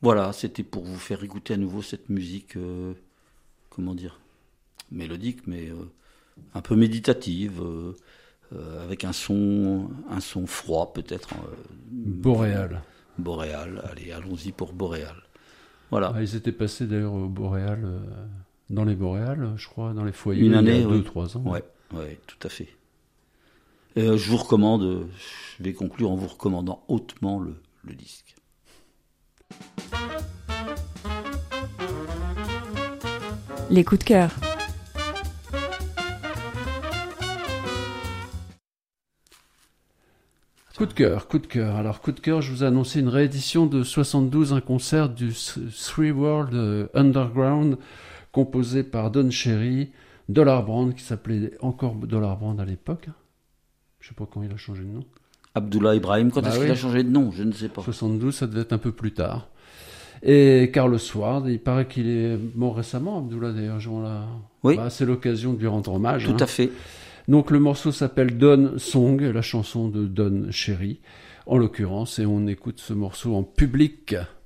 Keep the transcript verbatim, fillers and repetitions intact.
Voilà, c'était pour vous faire écouter à nouveau cette musique, euh, comment dire, mélodique, mais euh, un peu méditative, euh, euh, avec un son, un son froid peut-être. Euh, Boréal. Boréal, allez, allons-y pour Boréal. Voilà. Ah, ils étaient passés d'ailleurs au Boréal, euh, dans les Boréales, je crois, dans les foyers, Une année, il y a oui. deux, trois ans. Ouais, ouais, tout à fait. Euh, je vous recommande, je vais conclure en vous recommandant hautement le, le disque. Les coups de cœur. Coup de cœur, coup de cœur. Alors, coup de cœur, je vous ai annoncé une réédition de soixante-douze, un concert du Three World Underground, composé par Don Cherry, Dollar Brand, qui s'appelait encore Dollar Brand à l'époque. Je sais pas quand il a changé de nom. Abdullah Ibrahim, quand bah est-ce oui. qu'il a changé de nom? Je ne sais pas. soixante-douze, ça devait être un peu plus tard. Et Carlos Ward, il paraît qu'il est mort récemment, Abdullah, d'ailleurs. Là. Oui. Bah, c'est l'occasion de lui rendre hommage. Tout hein. à fait. Donc le morceau s'appelle Don Song, la chanson de Don Cherry, en l'occurrence, et on écoute ce morceau en public.